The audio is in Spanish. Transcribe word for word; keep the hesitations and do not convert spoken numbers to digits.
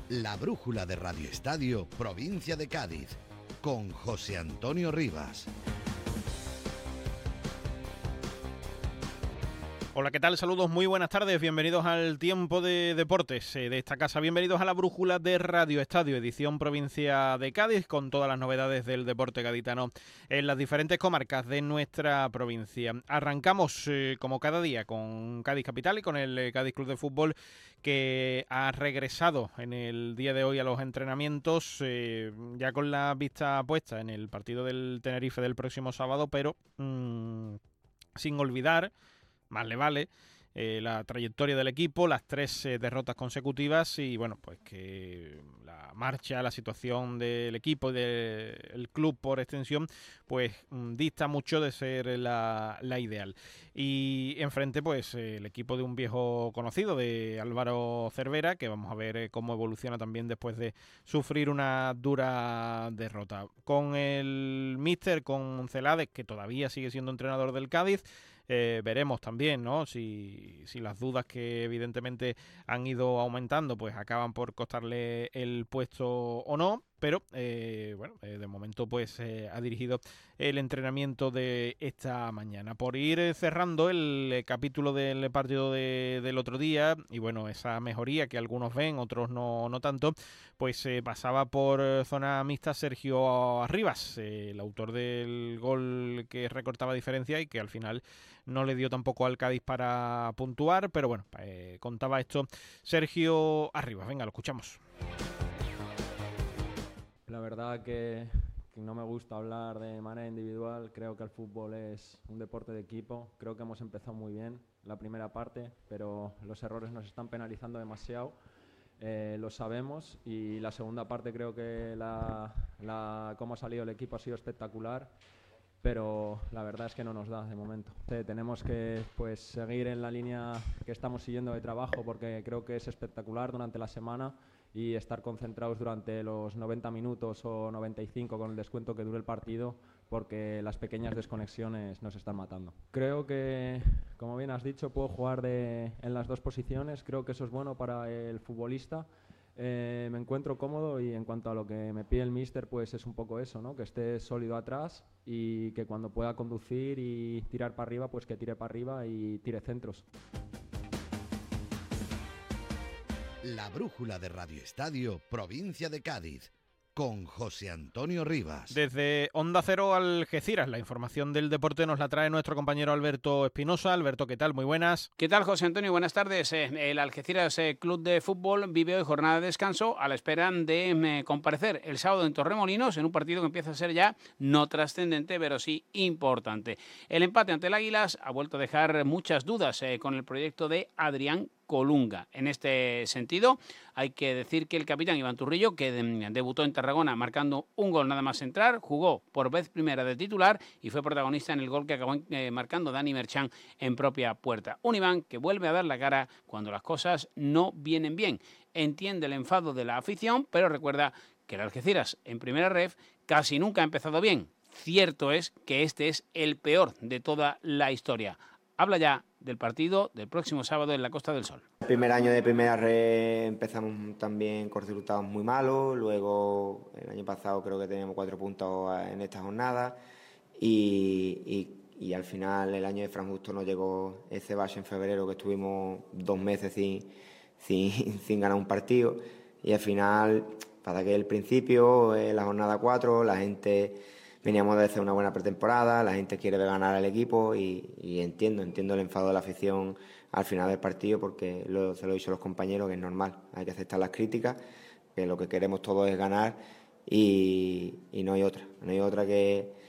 La brújula de Radio Estadio, provincia de Cádiz, con José Antonio Rivas. Hola, ¿qué tal? Saludos, muy buenas tardes, bienvenidos al Tiempo de Deportes de esta casa, bienvenidos a la brújula de Radio Estadio, edición provincia de Cádiz, con todas las novedades del deporte gaditano en las diferentes comarcas de nuestra provincia. Arrancamos, eh, como cada día, con Cádiz Capital y con el eh, Cádiz Club de Fútbol, que ha regresado en el día de hoy a los entrenamientos, eh, ya con la vista puesta en el partido del Tenerife del próximo sábado, pero mmm, sin olvidar, más le vale, eh, la trayectoria del equipo, las tres eh, derrotas consecutivas y bueno, pues que la marcha, la situación del equipo y del club por extensión, pues mm, dista mucho de ser la, la ideal. Y enfrente, pues eh, el equipo de un viejo conocido, de Álvaro Cervera, que vamos a ver eh, cómo evoluciona también después de sufrir una dura derrota. Con el míster, con Celades, que todavía sigue siendo entrenador del Cádiz, Eh, veremos también, ¿no? Si, si las dudas que evidentemente han ido aumentando, pues acaban por costarle el puesto o no. Pero, eh, bueno, eh, de momento pues eh, ha dirigido el entrenamiento de esta mañana. Por ir cerrando el eh, capítulo del partido de, del otro día, y bueno, esa mejoría que algunos ven, otros no, no tanto, pues eh, pasaba por zona mixta Sergio Arribas, eh, el autor del gol que recortaba diferencia y que al final no le dio tampoco al Cádiz para puntuar, pero bueno, eh, contaba esto Sergio Arribas. Venga, lo escuchamos. La verdad que, que no me gusta hablar de manera individual, creo que el fútbol es un deporte de equipo, creo que hemos empezado muy bien la primera parte, pero los errores nos están penalizando demasiado, eh, lo sabemos, y la segunda parte creo que la, la, cómo ha salido el equipo ha sido espectacular, pero la verdad es que no nos da de momento. Sí, tenemos que pues, seguir en la línea que estamos siguiendo de trabajo porque creo que es espectacular durante la semana, y estar concentrados durante los noventa minutos o noventa y cinco con el descuento que dure el partido, porque las pequeñas desconexiones nos están matando. Creo que, como bien has dicho, puedo jugar de, en las dos posiciones, creo que eso es bueno para el futbolista. Eh, me encuentro cómodo y en cuanto a lo que me pide el míster, pues es un poco eso, ¿no? Que esté sólido atrás y que cuando pueda conducir y tirar para arriba, pues que tire para arriba y tire centros. La brújula de Radio Estadio, provincia de Cádiz, con José Antonio Rivas. Desde Onda Cero Algeciras, la información del deporte nos la trae nuestro compañero Alberto Espinosa. Alberto, ¿qué tal? Muy buenas. ¿Qué tal, José Antonio? Buenas tardes. El Algeciras Club de Fútbol vive hoy jornada de descanso a la espera de comparecer el sábado en Torremolinos en un partido que empieza a ser ya no trascendente, pero sí importante. El empate ante el Águilas ha vuelto a dejar muchas dudas eh, con el proyecto de Adrián Colunga. En este sentido, hay que decir que el capitán Iván Turrillo, que debutó en Tarragona marcando un gol nada más entrar, jugó por vez primera de titular y fue protagonista en el gol que acabó eh, marcando Dani Merchán en propia puerta. Un Iván que vuelve a dar la cara cuando las cosas no vienen bien. Entiende el enfado de la afición, pero recuerda que el Algeciras en primera ref casi nunca ha empezado bien. Cierto es que este es el peor de toda la historia. Habla ya del partido del próximo sábado en la Costa del Sol. El primer año de primera red empezamos también con resultados muy malos, luego el año pasado creo que teníamos cuatro puntos en esta jornada y, y, y al final el año de Fran Justo nos llegó ese bache en febrero que estuvimos dos meses sin, sin, sin ganar un partido y al final, para que el principio, en la jornada cuatro, la gente... Veníamos de hacer una buena pretemporada, la gente quiere ganar al equipo y, y entiendo, entiendo el enfado de la afición al final del partido porque lo, se lo he dicho a los compañeros que es normal, hay que aceptar las críticas, que lo que queremos todos es ganar y, y no hay otra, no hay otra que,